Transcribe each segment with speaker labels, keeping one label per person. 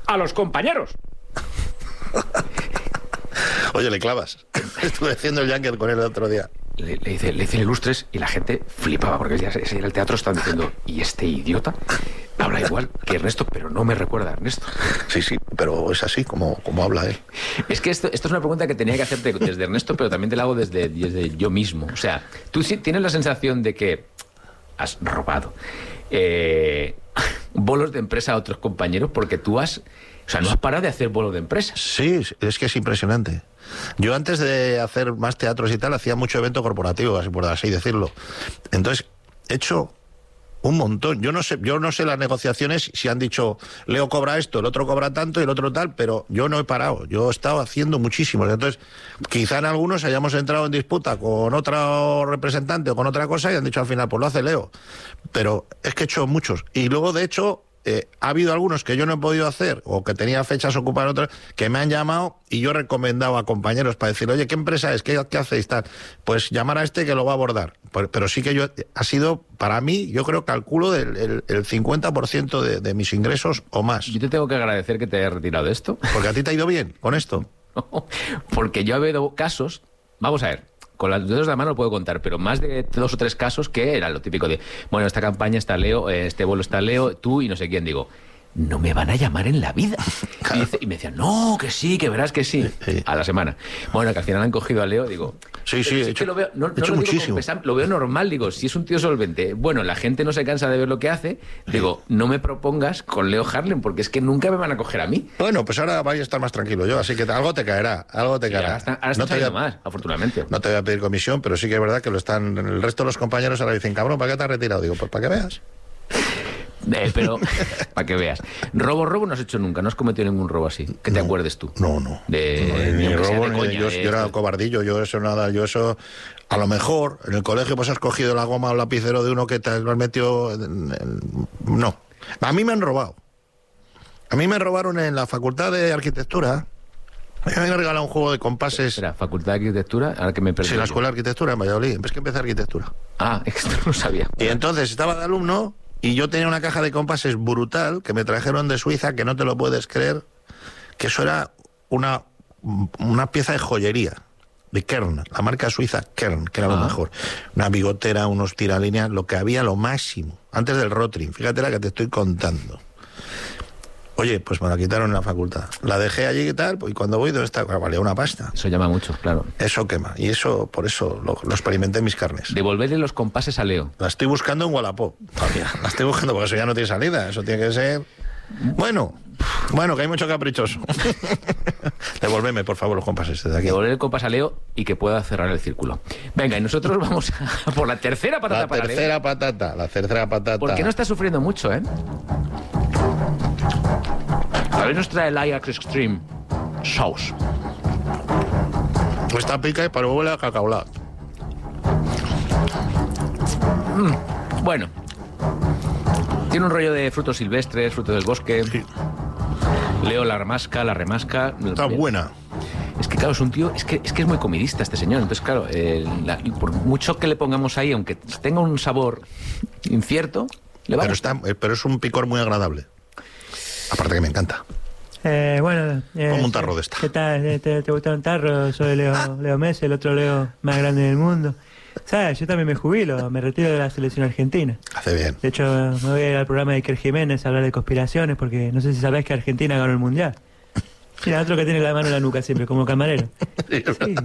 Speaker 1: a los compañeros.
Speaker 2: Oye, le clavas. Estuve haciendo el Junker con él el otro día.
Speaker 1: Le dicen ilustres y la gente flipaba porque ya en el teatro están diciendo, ¿y este idiota? Habla igual que Ernesto, pero no me recuerda a Ernesto.
Speaker 2: Sí, pero es así como habla él.
Speaker 1: Es que esto es una pregunta que tenía que hacerte desde Ernesto, pero también te la hago desde yo mismo. O sea, tú sí tienes la sensación de que has robado bolos de empresa a otros compañeros porque tú has... O sea, no has parado de hacer bolos de empresa.
Speaker 2: Sí, es que es impresionante. Yo antes de hacer más teatros y tal, hacía mucho evento corporativo, así por así decirlo. Entonces, he hecho un montón. Yo no sé las negociaciones, si han dicho, Leo cobra esto, el otro cobra tanto y el otro tal, pero yo no he parado. Yo he estado haciendo muchísimos. Entonces, quizá en algunos hayamos entrado en disputa con otro representante o con otra cosa y han dicho al final, pues lo hace Leo. Pero es que he hecho muchos. Y luego, de hecho... ha habido algunos que yo no he podido hacer o que tenía fechas ocupadas otras que me han llamado y yo he recomendado a compañeros para decir, oye, ¿qué empresa es? ¿Qué hacéis? Tal? Pues llamar a este que lo va a abordar. Pero sí que ha sido, para mí, yo creo, calculo el 50% de mis ingresos o más.
Speaker 1: Yo te tengo que agradecer que te hayas retirado de esto.
Speaker 2: Porque a ti te ha ido bien con esto.
Speaker 1: Porque yo he habido casos, vamos a ver, con los dedos de la mano lo puedo contar, pero más de 2 o 3 casos que era lo típico de, bueno, esta campaña está Leo, este vuelo está Leo, tú y no sé quién. Digo, no me van a llamar en la vida.
Speaker 2: Claro.
Speaker 1: Y me decían, no, que sí, que verás que sí.
Speaker 2: Sí.
Speaker 1: A la semana. Bueno, que al final han cogido a Leo, digo...
Speaker 2: Sí, he hecho,
Speaker 1: lo veo, no
Speaker 2: he hecho
Speaker 1: lo digo
Speaker 2: muchísimo.
Speaker 1: lo veo normal, digo, si es un tío solvente, bueno, la gente no se cansa de ver lo que hace, digo, no me propongas con Leo Harlem, porque es que nunca me van a coger a mí.
Speaker 2: Bueno, pues ahora voy a estar más tranquilo yo, así que algo te caerá, algo te caerá.
Speaker 1: Ahora está saliendo más, afortunadamente.
Speaker 2: No te voy a pedir comisión, pero sí que es verdad que lo están. El resto de los compañeros ahora dicen, cabrón, ¿para qué te has retirado? Digo, pues para que veas.
Speaker 1: Pero, para que veas. Robo no has hecho nunca, no has cometido ningún robo así, que te acuerdes tú.
Speaker 2: No. Ni robo,
Speaker 1: ni
Speaker 2: yo era cobardillo, yo eso, a lo mejor, en el colegio pues has cogido la goma o el lapicero de uno que te lo has metido... No, a mí me han robado. A mí me robaron en la Facultad de Arquitectura. Me han regalado un juego de compases.
Speaker 1: Espera, Facultad de Arquitectura, ahora que me perdí.
Speaker 2: Sí, la Escuela de Arquitectura en Valladolid, es que empecé arquitectura.
Speaker 1: Ah, esto no sabía.
Speaker 2: Y entonces estaba de alumno y yo tenía una caja de compases brutal que me trajeron de Suiza, que no te lo puedes creer, que eso era una pieza de joyería de Kern, la marca suiza Kern, que era lo mejor. Una bigotera, unos tiralíneas, lo que había, lo máximo, antes del Rotring. Fíjate la que te estoy contando. Oye, pues me la quitaron en la facultad. La dejé allí y tal, y cuando voy, ¿dónde está? Valía una pasta.
Speaker 1: Eso llama mucho, claro.
Speaker 2: Eso quema, y eso, por eso lo experimenté en mis carnes.
Speaker 1: Devolverle los compases a Leo.
Speaker 2: La estoy buscando en Wallapop. La estoy buscando porque eso ya no tiene salida. Eso tiene que ser... Bueno, que hay mucho caprichoso. Devolveme, por favor, los compases desde aquí.
Speaker 1: Devolver el compás a Leo y que pueda cerrar el círculo. Venga, y nosotros vamos a por la tercera patata
Speaker 2: La
Speaker 1: para
Speaker 2: tercera
Speaker 1: Leo.
Speaker 2: patata, la tercera patata.
Speaker 1: Porque no está sufriendo mucho, ¿eh? A ver, nos trae el Ajax Extreme Sauce.
Speaker 2: Esta pica y para huele a cacaolat.
Speaker 1: Bueno, tiene un rollo de frutos silvestres, frutos del bosque.
Speaker 2: Sí.
Speaker 1: Leo la remasca.
Speaker 2: Está buena.
Speaker 1: Es que claro, es un tío, es que es muy comidista este señor. Entonces, claro, por mucho que le pongamos ahí, aunque tenga un sabor incierto, le va a gustar.
Speaker 2: Pero es un picor muy agradable. Aparte que me encanta.
Speaker 3: Bueno,
Speaker 2: como un tarro de esta.
Speaker 3: ¿Qué tal? ¿Te gustaron tarros? Soy Leo Messi, el otro Leo más grande del mundo. ¿Sabes? Yo también me jubilo, me retiro de la selección argentina.
Speaker 2: Hace bien.
Speaker 3: De hecho, me voy a ir al programa de Iker Jiménez a hablar de conspiraciones, porque no sé si sabés que Argentina ganó el Mundial. Mira, otro que tiene la mano en la nuca siempre, como camarero.
Speaker 2: Sí.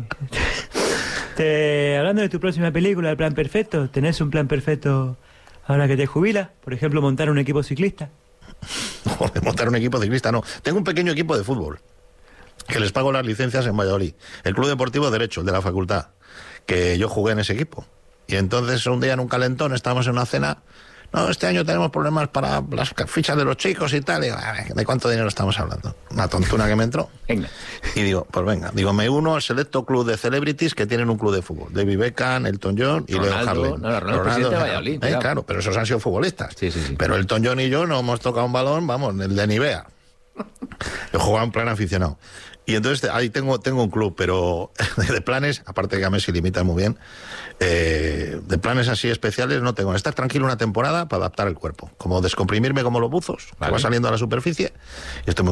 Speaker 3: Hablando de tu próxima película, El Plan Perfecto, ¿tenés un plan perfecto ahora que te jubilas? Por ejemplo, montar un equipo ciclista.
Speaker 2: Joder, montar un equipo ciclista, no. Tengo un pequeño equipo de fútbol que les pago las licencias en Valladolid. El Club Deportivo Derecho, el de la facultad, que yo jugué en ese equipo. Y entonces un día en un calentón estábamos en una cena. No, este año tenemos problemas para las fichas de los chicos y tal. Y digo, ¿de cuánto dinero estamos hablando? Una tontuna que me entró.
Speaker 1: Venga.
Speaker 2: Y digo, pues venga. Digo, me uno al selecto club de celebrities que tienen un club de fútbol. David Beckham, Elton John y Leo Harlem.
Speaker 1: Ronaldo, presidente de Valladolid.
Speaker 2: Claro, pero esos han sido futbolistas.
Speaker 1: Sí.
Speaker 2: Pero Elton John y yo no hemos tocado un balón, vamos, el de Nivea. Yo jugaba en plan aficionado. Y entonces ahí tengo un club, pero de planes, aparte que a Messi limita muy bien, de planes así especiales no tengo. Estar tranquilo una temporada para adaptar el cuerpo. Como descomprimirme como los buzos, que va saliendo a la superficie. Y estoy muy